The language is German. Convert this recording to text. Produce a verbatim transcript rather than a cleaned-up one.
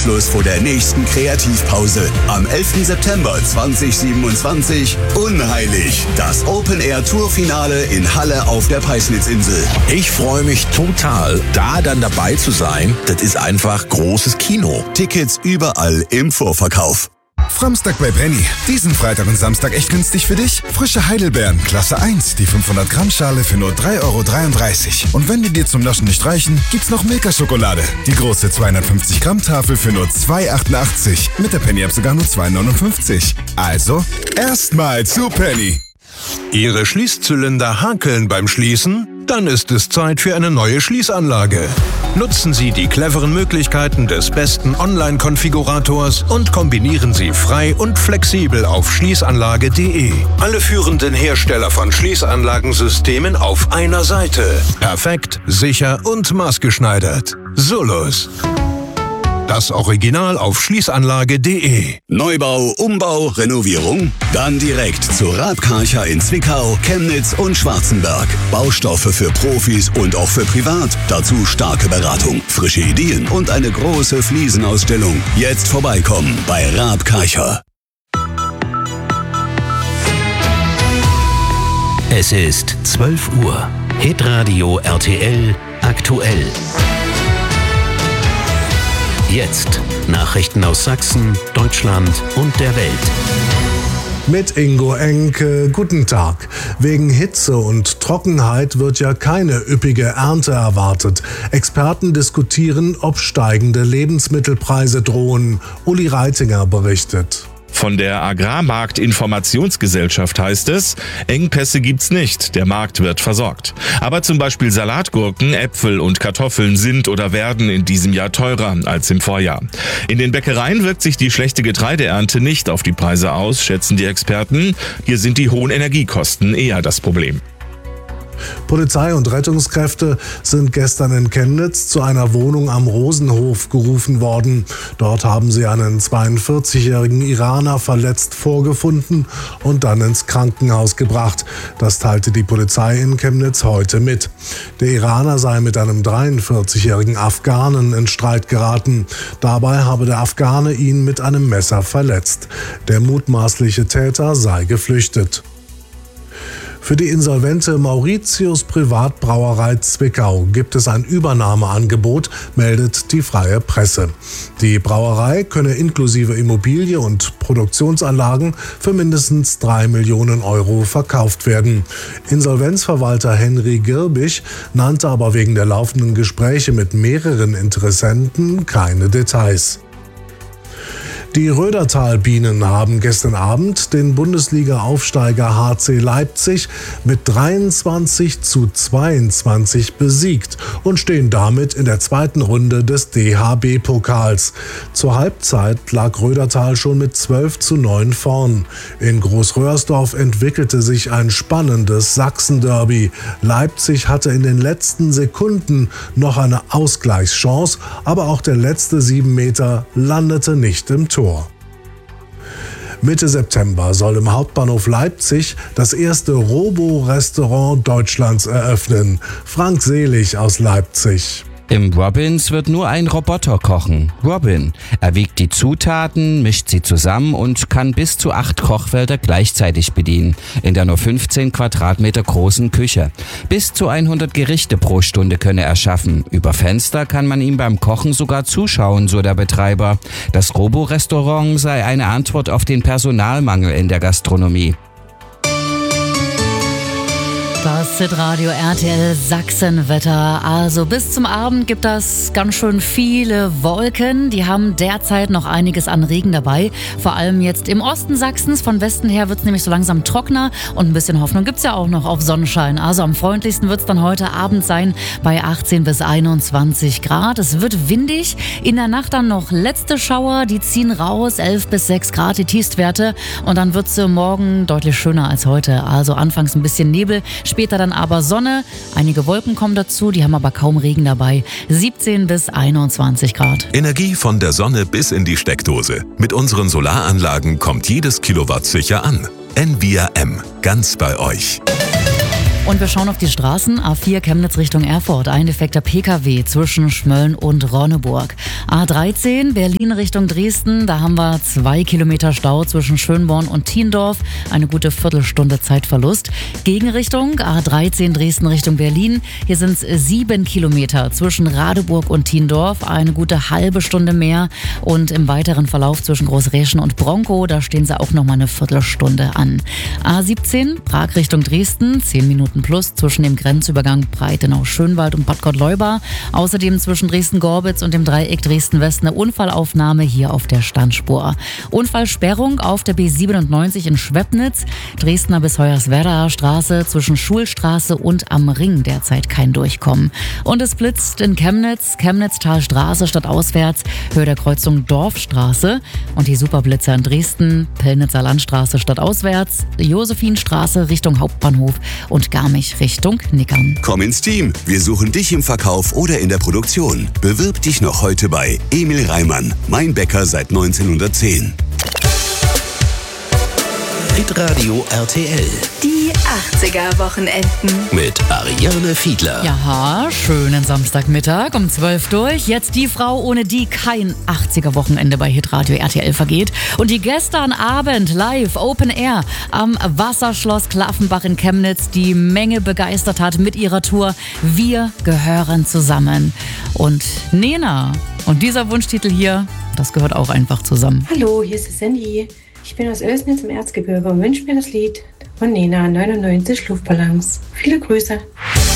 Anschluss vor der nächsten Kreativpause. Am elften September zweitausendsiebenundzwanzig unheilig. Das Open-Air-Tour-Finale in Halle auf der Peisnitzinsel. Ich freue mich total, da dann dabei zu sein. Das ist einfach großes Kino. Tickets überall im Vorverkauf. Framstag bei Penny. Diesen Freitag und Samstag echt günstig für dich. Frische Heidelbeeren, Klasse eins, die fünfhundert Gramm Schale für nur drei Euro dreiunddreißig. Und wenn die dir zum Naschen nicht reichen, gibt's noch Milka-Schokolade. Die große zweihundertfünfzig Gramm Tafel für nur zwei Euro achtundachtzig. Mit der Penny-App sogar nur zwei Euro neunundfünfzig. Also, erstmal zu Penny. Ihre Schließzylinder hakeln beim Schließen? Dann ist es Zeit für eine neue Schließanlage. Nutzen Sie die cleveren Möglichkeiten des besten Online-Konfigurators und kombinieren Sie frei und flexibel auf schließanlage punkt de. Alle führenden Hersteller von Schließanlagensystemen auf einer Seite. Perfekt, sicher und maßgeschneidert. Solus. Das Original auf schließanlage punkt de. Neubau, Umbau, Renovierung? Dann direkt zu Raab Karcher in Zwickau, Chemnitz und Schwarzenberg. Baustoffe für Profis und auch für privat. Dazu starke Beratung, frische Ideen und eine große Fliesenausstellung. Jetzt vorbeikommen bei Raab Karcher. Es ist zwölf Uhr. Hitradio R T L aktuell. Jetzt Nachrichten aus Sachsen, Deutschland und der Welt. Mit Ingo Enke, guten Tag. Wegen Hitze und Trockenheit wird ja keine üppige Ernte erwartet. Experten diskutieren, ob steigende Lebensmittelpreise drohen. Uli Reitinger berichtet. Von der Agrarmarktinformationsgesellschaft heißt es, Engpässe gibt's nicht, der Markt wird versorgt. Aber zum Beispiel Salatgurken, Äpfel und Kartoffeln sind oder werden in diesem Jahr teurer als im Vorjahr. In den Bäckereien wirkt sich die schlechte Getreideernte nicht auf die Preise aus, schätzen die Experten. Hier sind die hohen Energiekosten eher das Problem. Polizei und Rettungskräfte sind gestern in Chemnitz zu einer Wohnung am Rosenhof gerufen worden. Dort haben sie einen zweiundvierzigjährigen Iraner verletzt vorgefunden und dann ins Krankenhaus gebracht. Das teilte die Polizei in Chemnitz heute mit. Der Iraner sei mit einem dreiundvierzigjährigen Afghanen in Streit geraten. Dabei habe der Afghane ihn mit einem Messer verletzt. Der mutmaßliche Täter sei geflüchtet. Für die insolvente Mauritius Privatbrauerei Zwickau gibt es ein Übernahmeangebot, meldet die Freie Presse. Die Brauerei könne inklusive Immobilie und Produktionsanlagen für mindestens drei Millionen Euro verkauft werden. Insolvenzverwalter Henry Girbich nannte aber wegen der laufenden Gespräche mit mehreren Interessenten keine Details. Die Rödertal-Bienen haben gestern Abend den Bundesliga-Aufsteiger H C Leipzig mit dreiundzwanzig zu zweiundzwanzig besiegt und stehen damit in der zweiten Runde des D H B-Pokals. Zur Halbzeit lag Rödertal schon mit zwölf zu neun vorn. In Großröhrsdorf entwickelte sich ein spannendes Sachsen-Derby. Leipzig hatte in den letzten Sekunden noch eine Ausgleichschance, aber auch der letzte sieben Meter landete nicht im Tor. Mitte September soll im Hauptbahnhof Leipzig das erste Robo-Restaurant Deutschlands eröffnen. Frank Selig aus Leipzig. Im Robins wird nur ein Roboter kochen. Robin. Er wiegt die Zutaten, mischt sie zusammen und kann bis zu acht Kochfelder gleichzeitig bedienen. In der nur fünfzehn Quadratmeter großen Küche. Bis zu hundert Gerichte pro Stunde könne er schaffen. Über Fenster kann man ihm beim Kochen sogar zuschauen, so der Betreiber. Das Robo-Restaurant sei eine Antwort auf den Personalmangel in der Gastronomie. Das Hitradio R T L Sachsenwetter. Also bis zum Abend gibt es ganz schön viele Wolken. Die haben derzeit noch einiges an Regen dabei. Vor allem jetzt im Osten Sachsens. Von Westen her wird es nämlich so langsam trockener. Und ein bisschen Hoffnung gibt es ja auch noch auf Sonnenschein. Also am freundlichsten wird es dann heute Abend sein bei achtzehn bis einundzwanzig Grad. Es wird windig. In der Nacht dann noch letzte Schauer. Die ziehen raus. elf bis sechs Grad die Tiefstwerte. Und dann wird es morgen deutlich schöner als heute. Also anfangs ein bisschen Nebel. Später dann aber Sonne. Einige Wolken kommen dazu, die haben aber kaum Regen dabei. siebzehn bis einundzwanzig Grad. Energie von der Sonne bis in die Steckdose. Mit unseren Solaranlagen kommt jedes Kilowatt sicher an. Envia M. Ganz bei euch. Und wir schauen auf die Straßen. A vier Chemnitz Richtung Erfurt. Ein defekter P K W zwischen Schmölln und Ronneburg. A dreizehn Berlin Richtung Dresden. Da haben wir zwei Kilometer Stau zwischen Schönborn und Thiendorf. Eine gute Viertelstunde Zeitverlust. Gegenrichtung A dreizehn Dresden Richtung Berlin. Hier sind es sieben Kilometer zwischen Radeburg und Thiendorf. Eine gute halbe Stunde mehr. Und im weiteren Verlauf zwischen Großräschen und Bronkow, da stehen sie auch noch mal eine Viertelstunde an. A siebzehn Prag Richtung Dresden. zehn Minuten plus zwischen dem Grenzübergang Breitenau-Schönwald und Bad Gott-Leuba. Außerdem zwischen Dresden-Gorbitz und dem Dreieck Dresden-West eine Unfallaufnahme hier auf der Standspur. Unfallsperrung auf der B siebenundneunzig in Schwebnitz. Dresdner bis Hoyerswerdaer Straße zwischen Schulstraße und am Ring derzeit kein Durchkommen. Und es blitzt in Chemnitz, Chemnitztalstraße statt auswärts, Höhe der Kreuzung Dorfstraße. Und die Superblitzer in Dresden, Pillnitzer Landstraße statt auswärts, Josephinstraße Richtung Hauptbahnhof und Garmisch Richtung Nickern. Komm ins Team. Wir suchen dich im Verkauf oder in der Produktion. Bewirb dich noch heute bei Emil Reimann, mein Bäcker seit neunzehnhundertzehn. Hitradio R T L. Die achtziger-Wochenenden. Mit Ariane Fiedler. Ja, schönen Samstagmittag um zwölf durch. Jetzt die Frau, ohne die kein achtziger-Wochenende bei Hitradio R T L vergeht. Und die gestern Abend live Open Air am Wasserschloss Klaffenbach in Chemnitz die Menge begeistert hat mit ihrer Tour Wir gehören zusammen. Und Nena. Und dieser Wunschtitel hier, das gehört auch einfach zusammen. Hallo, hier ist die Sandy. Ich bin aus Oelsnitz im Erzgebirge und wünsche mir das Lied von Nena neunundneunzig Luftballons. Viele Grüße.